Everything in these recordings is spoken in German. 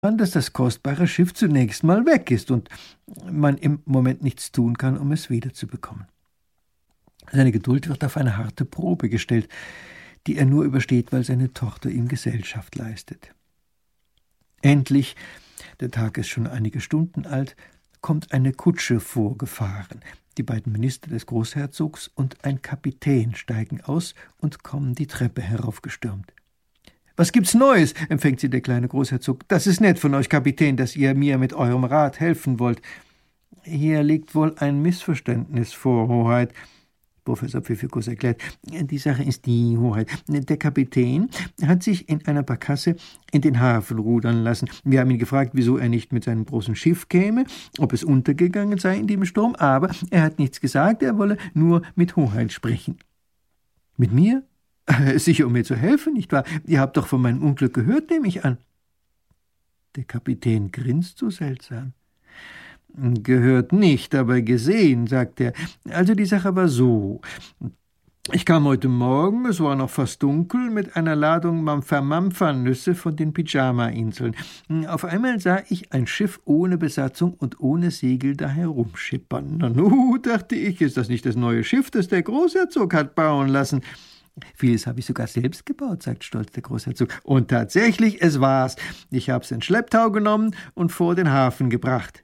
dass das kostbare Schiff zunächst mal weg ist und man im Moment nichts tun kann, um es wiederzubekommen. Seine Geduld wird auf eine harte Probe gestellt, die er nur übersteht, weil seine Tochter ihm Gesellschaft leistet. Endlich, der Tag ist schon einige Stunden alt, kommt eine Kutsche vorgefahren. Die beiden Minister des Großherzogs und ein Kapitän steigen aus und kommen die Treppe heraufgestürmt. »Was gibt's Neues?« empfängt sie der kleine Großherzog. »Das ist nett von euch, Kapitän, dass ihr mir mit eurem Rat helfen wollt.« »Hier liegt wohl ein Missverständnis vor, Hoheit«, Professor Pfiffikus erklärt. »Die Sache ist die, Hoheit. Der Kapitän hat sich in einer Barkasse in den Hafen rudern lassen. Wir haben ihn gefragt, wieso er nicht mit seinem großen Schiff käme, ob es untergegangen sei in dem Sturm, aber er hat nichts gesagt, er wolle nur mit Hoheit sprechen.« »Mit mir? Sicher, um mir zu helfen, nicht wahr? Ihr habt doch von meinem Unglück gehört, nehme ich an.« Der Kapitän grinst so seltsam. »Gehört nicht, aber gesehen«, sagt er. »Also die Sache war so. Ich kam heute Morgen, es war noch fast dunkel, mit einer Ladung Mampfer-Mampfer-Nüsse von den Pyjama-Inseln. Auf einmal sah ich ein Schiff ohne Besatzung und ohne Segel da herumschippern. Nanu, dachte ich, ist das nicht das neue Schiff, das der Großherzog hat bauen lassen?« »Vieles habe ich sogar selbst gebaut«, sagt stolz der Großherzog. »Und tatsächlich, es war's. Ich hab's in Schlepptau genommen und vor den Hafen gebracht.«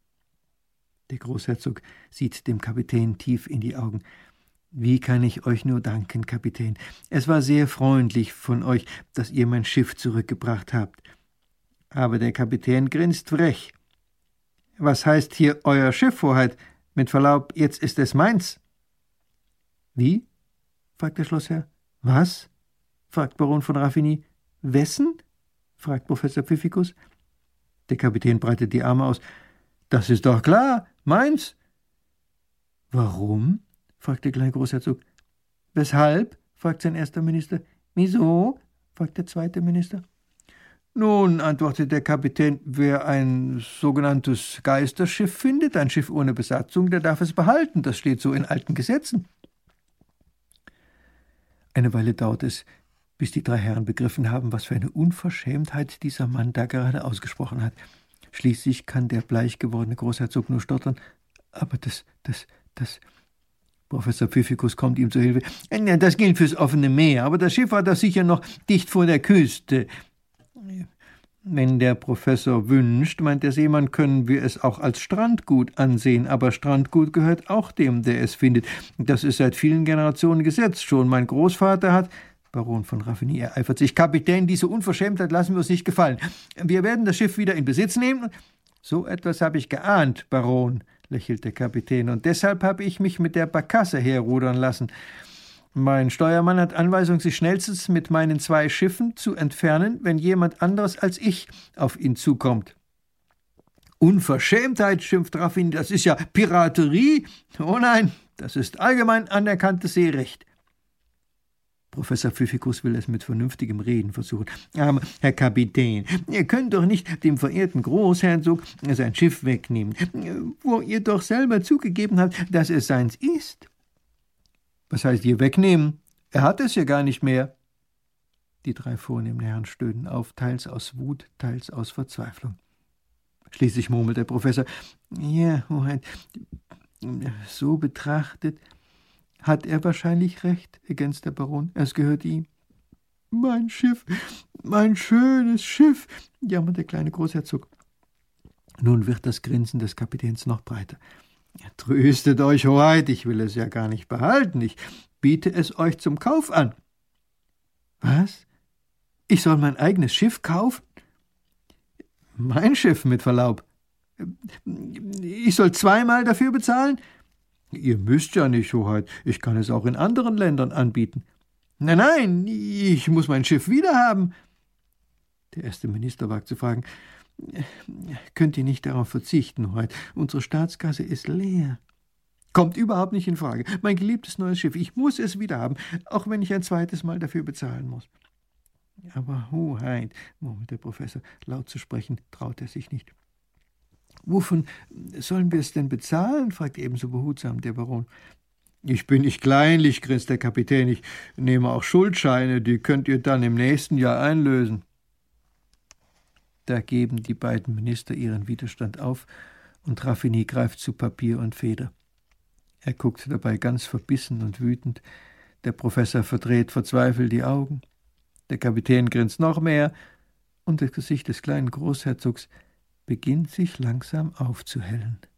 Der Großherzog sieht dem Kapitän tief in die Augen. »Wie kann ich euch nur danken, Kapitän? Es war sehr freundlich von euch, dass ihr mein Schiff zurückgebracht habt.« Aber der Kapitän grinst frech. »Was heißt hier euer Schiff, Hoheit? Mit Verlaub, jetzt ist es meins.« »Wie?« fragt der Schlossherr. »Was?« fragt Baron von Raffigny. »Wessen?« fragt Professor Pfiffikus. Der Kapitän breitet die Arme aus. »Das ist doch klar, meins.« »Warum?« fragt der kleine Großherzog. »Weshalb?« fragt sein erster Minister. »Wieso?« fragt der zweite Minister. »Nun«, antwortet der Kapitän, »wer ein sogenanntes Geisterschiff findet, ein Schiff ohne Besatzung, der darf es behalten. Das steht so in alten Gesetzen.« Eine Weile dauert es, bis die drei Herren begriffen haben, was für eine Unverschämtheit dieser Mann da gerade ausgesprochen hat. Schließlich kann der bleich gewordene Großherzog nur stottern. »Aber das, Professor Pfiffikus kommt ihm zur Hilfe. »Das gilt fürs offene Meer, aber das Schiff war doch sicher noch dicht vor der Küste.« »Wenn der Professor wünscht«, meint der Seemann, »können wir es auch als Strandgut ansehen, aber Strandgut gehört auch dem, der es findet. Das ist seit vielen Generationen Gesetz. Schon mein Großvater hat...« Baron von Raffigny ereifert sich. »Kapitän, diese Unverschämtheit lassen wir uns nicht gefallen. Wir werden das Schiff wieder in Besitz nehmen.« »So etwas habe ich geahnt, Baron«, lächelt der Kapitän, »und deshalb habe ich mich mit der Barkasse herrudern lassen. Mein Steuermann hat Anweisung, sich schnellstens mit meinen 2 Schiffen zu entfernen, wenn jemand anderes als ich auf ihn zukommt.« »Unverschämtheit«, schimpft Raffigny, »das ist ja Piraterie. Oh nein, das ist allgemein anerkanntes Seerecht.« Professor Pfiffikus will es mit vernünftigem Reden versuchen. »Aber, Herr Kapitän, ihr könnt doch nicht dem verehrten Großherzog sein Schiff wegnehmen, wo ihr doch selber zugegeben habt, dass es seins ist.« »Was heißt hier wegnehmen? Er hat es ja gar nicht mehr.« Die 3 vornehmen Herren stöhnen auf, teils aus Wut, teils aus Verzweiflung. Schließlich murmelt der Professor. »Ja, Hoheit, so betrachtet hat er wahrscheinlich recht«, ergänzt der Baron. »Es gehört ihm.« »Mein Schiff, mein schönes Schiff«, jammert der kleine Großherzog. Nun wird das Grinsen des Kapitäns noch breiter. »Tröstet euch, Hoheit, ich will es ja gar nicht behalten. Ich biete es euch zum Kauf an.« »Was? Ich soll mein eigenes Schiff kaufen?« »Mein Schiff, mit Verlaub.« »Ich soll 2-mal dafür bezahlen?« »Ihr müsst ja nicht, Hoheit. Ich kann es auch in anderen Ländern anbieten.« »Nein, ich muss mein Schiff wiederhaben.« Der erste Minister wagt zu fragen, »Könnt ihr nicht darauf verzichten, Hoheit? Unsere Staatskasse ist leer.« »Kommt überhaupt nicht in Frage. Mein geliebtes neues Schiff, ich muss es wiederhaben, auch wenn ich ein 2. Mal dafür bezahlen muss.« »Aber Hoheit«, murmelt der Professor, laut zu sprechen traut er sich nicht. »Wovon sollen wir es denn bezahlen?« fragt ebenso behutsam der Baron. »Ich bin nicht kleinlich«, grinst der Kapitän, »ich nehme auch Schuldscheine, die könnt ihr dann im nächsten Jahr einlösen.« Da geben die beiden Minister ihren Widerstand auf und Raffini greift zu Papier und Feder. Er guckt dabei ganz verbissen und wütend. Der Professor verdreht verzweifelt die Augen. Der Kapitän grinst noch mehr und das Gesicht des kleinen Großherzogs beginnt sich langsam aufzuhellen.